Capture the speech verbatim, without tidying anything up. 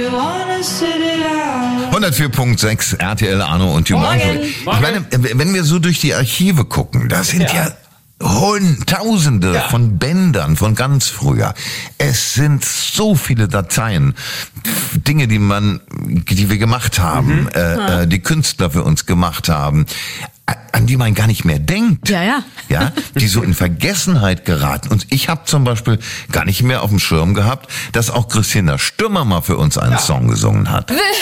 hundertvier Komma sechs R T L Arno und die Morgen. Ich meine, wenn wir so durch die Archive gucken, da sind ja, ja Hund, Tausende ja. von Bändern von ganz früher. Es sind so viele Dateien, Dinge, die man, die wir gemacht haben, mhm. äh, die Künstler für uns gemacht haben, an die man gar nicht mehr denkt. Ja, ja. Ja, die so in Vergessenheit geraten. Und ich habe zum Beispiel gar nicht mehr auf dem Schirm gehabt, dass auch Christina Stürmer mal für uns einen ja. Song gesungen hat.